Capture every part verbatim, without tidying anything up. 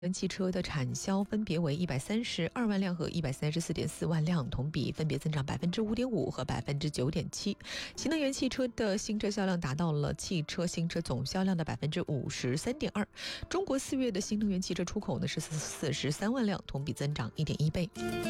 汽车的产销分别为一百三十二万辆和一百三十四点四万辆，同比分别增长百分之五点五和百分之九点七。新能源汽车的新车销量达到了汽车新车总销量的百分之五十三点二。中国四月的新能源汽车出口呢是四十三万辆，同比增长一点一倍。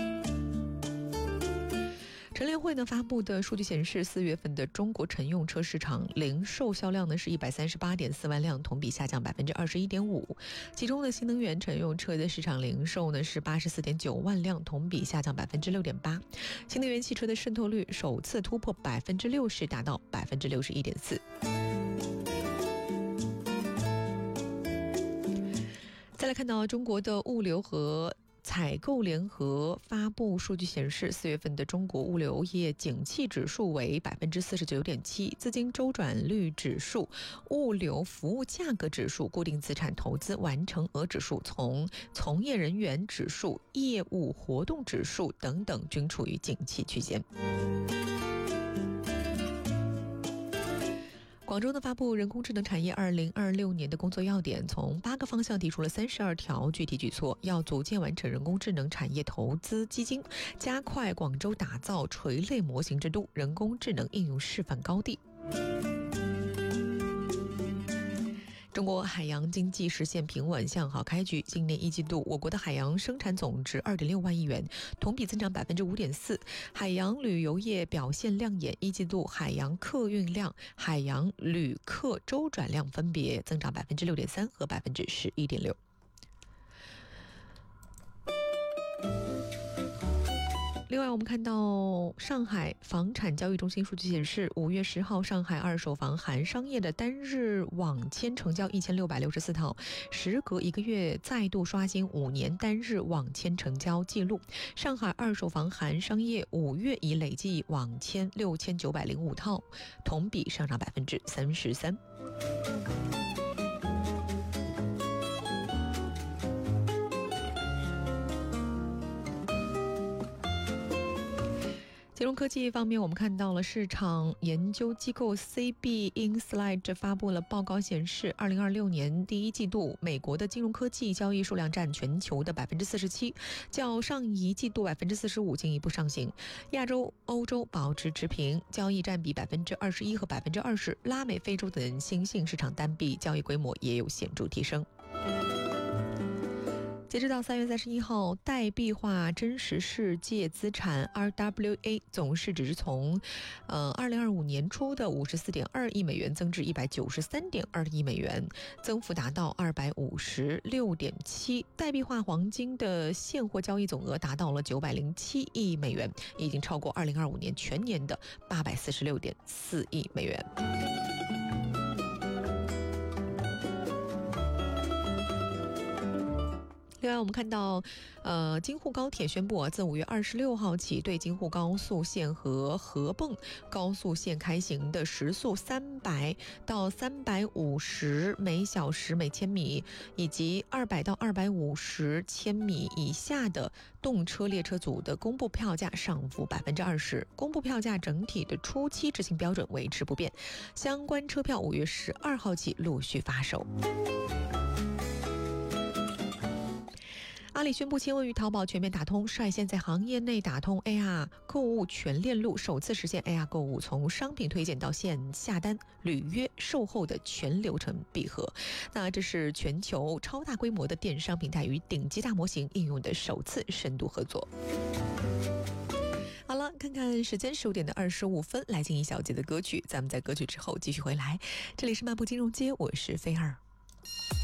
乘联会呢发布的数据显示，四月份的中国乘用车市场零售销量呢是一百三十八点四万辆，同比下降百分之二十一点五。其中呢，新能源乘用车的市场零售呢是八十四点九万辆，同比下降百分之六点八。新能源汽车的渗透率首次突破百分之六十，达到百分之六十一点四。再来看到中国的物流和采购联合发布数据显示，四月份的中国物流业景气指数为百分之四十九点七，资金周转率指数、物流服务价格指数、固定资产投资完成额指数、从从业人员指数、业务活动指数等等均处于景气区间。广州呢发布人工智能产业二零二六年的工作要点，从八个方向提出了三十二条具体举措，要组建完成人工智能产业投资基金，加快广州打造垂类模型之都、人工智能应用示范高地。中国海洋经济实现平稳向好开局，今年一季度我国的海洋生产总值二点六万亿元，同比增长百分之五点四。海洋旅游业表现亮眼，一季度海洋客运量、海洋旅客周转量分别增长百分之六点三和百分之十一点六。另外，我们看到上海房产交易中心数据显示，五月十号，上海二手房含商业的单日网签成交一千六百六十四套，时隔一个月再度刷新五年单日网签成交记录。上海二手房含商业五月已累计网签六千九百零五套，同比上涨百分之三十三。金融科技方面，我们看到了市场研究机构 C B Insight 发布了报告显示，二零二六年第一季度，美国的金融科技交易数量占全球的百分之四十七，较上一季度百分之四十五进一步上行。亚洲、欧洲保持持平，交易占比百分之二十一和百分之二十。拉美、非洲等新兴市场单币交易规模也有显著提升。截止到三月三十一号，代币化真实世界资产 R W A 总市值从呃二零二五年初的五十四点二亿美元增至一百九十三点二亿美元，增幅达到二百五十六点七。代币化黄金的现货交易总额达到了九百零七亿美元，已经超过二零二五年全年的八百四十六点四亿美元。另外，我们看到，呃，京沪高铁宣布啊，自五月二十六号起，对京沪高速线和合泵高速线开行的时速三百到三百五十每小时每千米，以及二百到二百五十千米以下的动车列车组的公布票价上浮百分之二十，公布票价整体的初期执行标准维持不变，相关车票五月十二号起陆续发售。阿里宣布签约于淘宝全面打通，率先在行业内打通 A R 购物全链路，首次实现 A R 购物从商品推荐到线下单、履约、售后的全流程闭合。那这是全球超大规模的电商平台与顶级大模型应用的首次深度合作。好了，看看时间十五点的二十五分，来进一小节的歌曲，咱们在歌曲之后继续回来。这里是漫步金融街，我是菲儿。